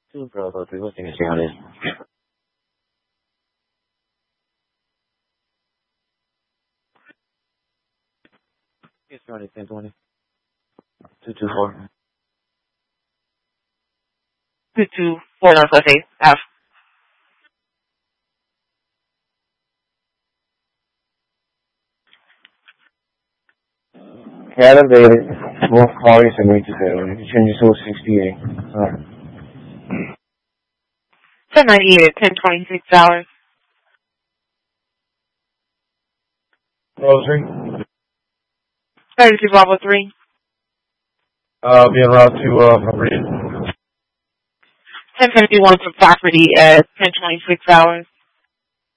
Two Bravo 3, what's the name on it? Yes, you're on it, 1020. 224. 224 Northwest 8th Ave. Elevated. Wolf Quarries and Rachel Taylor. Change to 68. Alright. 1098 at $10.26. Rosary. 32 Bravo 3. Be en route to, property. 1051 for property at $10.26.